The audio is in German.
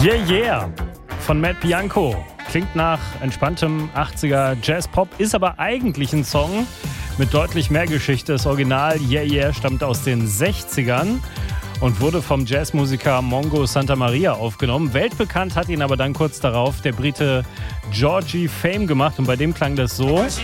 Yeah, yeah von Matt Bianco. Klingt nach entspanntem 80er Jazz-Pop, ist aber eigentlich ein Song mit deutlich mehr Geschichte. Das Original Yeah, yeah stammt aus den 60ern und wurde vom Jazzmusiker Mongo Santamaria aufgenommen. Weltbekannt hat ihn aber dann kurz darauf der Brite Georgie Fame gemacht und bei dem klang das so.